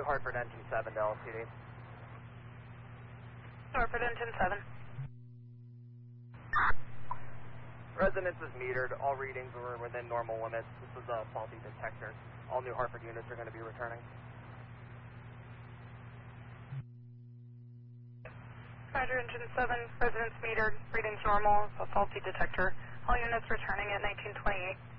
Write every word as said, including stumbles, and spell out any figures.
New Hartford engine seven to L C D. Hartford engine seven. Resonance is metered. All readings were within normal limits. This was a faulty detector. All New Hartford units are going to be returning. Roger, engine seven, resonance metered, readings normal, a faulty detector. All units returning at nineteen twenty-eight.